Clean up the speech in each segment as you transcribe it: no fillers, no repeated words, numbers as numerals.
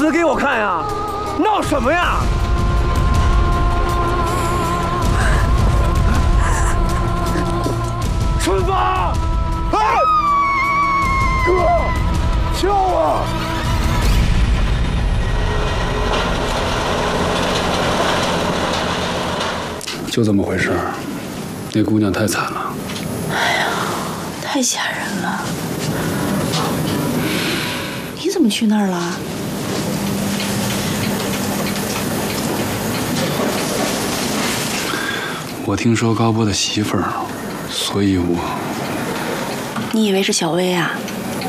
子给我看呀？闹什么呀？春芳，哎，哥，救我！ 就这么回事儿，那姑娘太惨了。 哎呀，太吓人了！你怎么去那儿了？ 我听说高波的媳妇儿，所以我…… 你以为是小薇啊？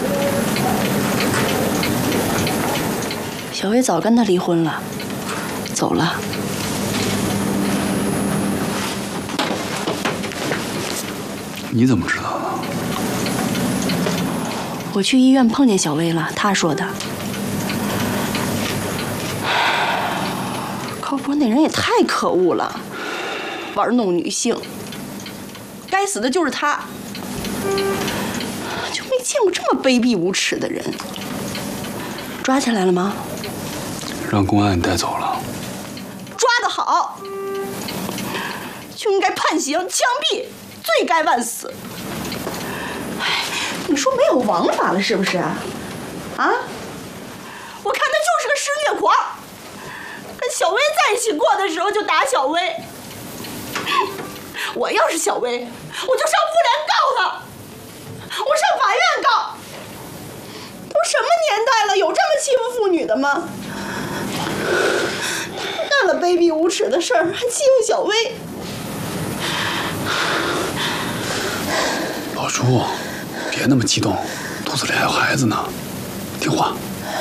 小薇早跟他离婚了，走了。 你怎么知道的？ 我去医院碰见小薇了，她说的。高波那人也太可恶了，玩弄女性，该死的就是他。就没见过这么卑鄙无耻的人。抓起来了吗？ 让公安带走了。 抓得好，就应该判刑、枪毙，罪该万死。哎，你说没有王法了是不是？啊？我看他就是个施虐狂，跟小薇在一起过的时候就打小薇。我要是小薇，我就上妇联告他，我上法院告。都什么年代了，有这么欺负妇女的吗？干了卑鄙无耻的事儿，还欺负小薇。 老朱，别那么激动，肚子里还有孩子呢，听话。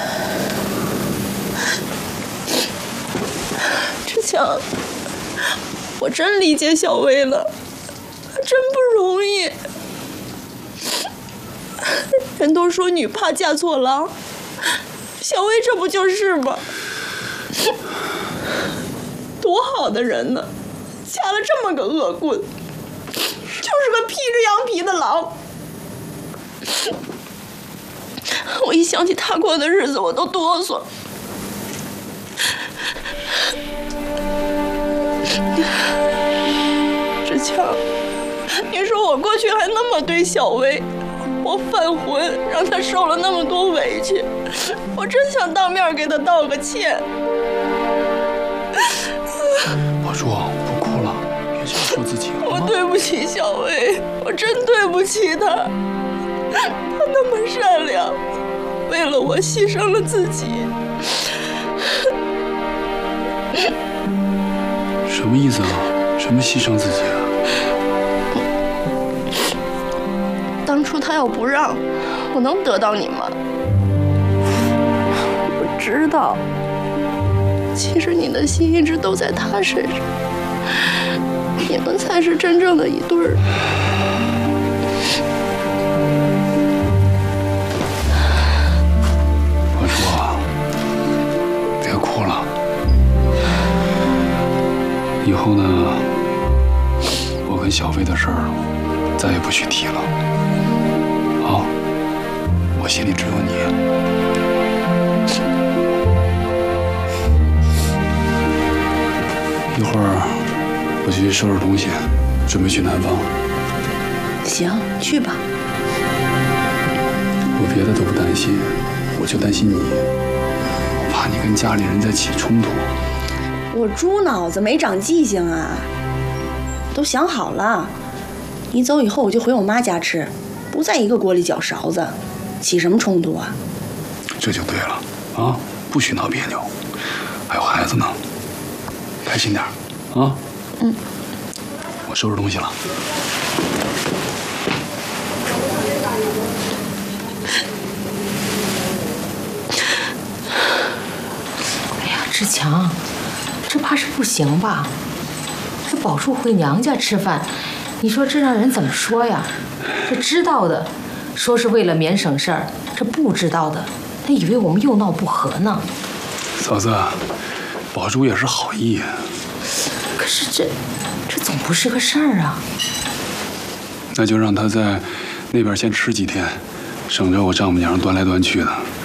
志强，我真理解小薇了，真不容易。人都说女怕嫁错郎，小薇这不就是吗？多好的人呢，嫁了这么个恶棍，就是个披着羊皮的狼。我一想起他过的日子，我都哆嗦。志强，你说我过去还那么对小薇，我犯浑让她受了那么多委屈，我真想当面给她道个歉。 老朱，不哭了，别这样说自己。 我对不起小薇，我真对不起她。她那么善良，为了我牺牲了自己。 什么意思啊？什么牺牲自己啊？ 当初他要不让，我能得到你吗？我知道，其实你的心一直都在他身上，你们才是真正的一对儿。 老朱啊，别哭了。以后呢，我跟小薇的事儿再也不许提了。好，我心里只有你。一会儿我去收拾东西，准备去南方。 行，去吧。 我别的都不担心，我就担心你，我怕你跟家里人再起冲突。 我猪脑子没长记性啊，都想好了，你走以后我就回我妈家吃，不在一个锅里搅勺子，起什么冲突啊？ 这就对了啊，不许闹别扭，还有孩子呢，开心点啊。 嗯， 我收拾东西了。 哎呀，志强，这怕是不行吧？这宝柱回娘家吃饭，你说这让人怎么说呀？这知道的说是为了免省事儿，这不知道的他以为我们又闹不和呢。 嫂子，宝珠也是好意， 可是这总不是个事儿啊。 那就让他在那边先吃几天，省着我丈母娘端来端去的。